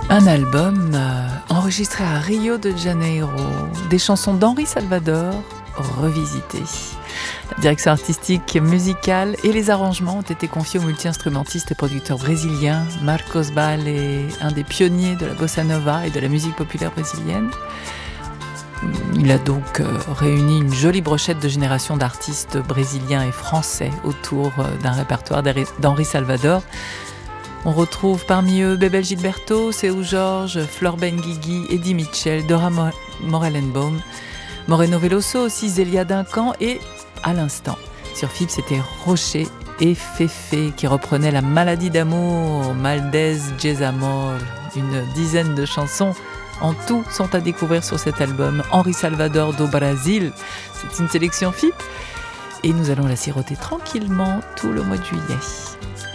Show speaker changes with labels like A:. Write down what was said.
A: Un album enregistré à Rio de Janeiro, des chansons d'Henri Salvador revisitées. La direction artistique musicale et les arrangements ont été confiés au multi-instrumentiste et producteur brésilien Marcos Valle, un des pionniers de la bossa nova et de la musique populaire brésilienne. Il a donc réuni une jolie brochette de générations d'artistes brésiliens et français autour d'un répertoire d'Henri Salvador. On retrouve parmi eux Bebel Gilberto, Seu Jorge, Flor Benguigui, Eddie Mitchell, Dora Morelenbaum, Moreno Veloso aussi, Zélia Duncan et, à l'instant, sur FIP, c'était Rocher et Féfé qui reprenaient La maladie d'amour, Maldez Jezamor. Une dizaine de chansons en tout sont à découvrir sur cet album Henri Salvador do Brasil. C'est une sélection FIP et nous allons la siroter tranquillement tout le mois de juillet.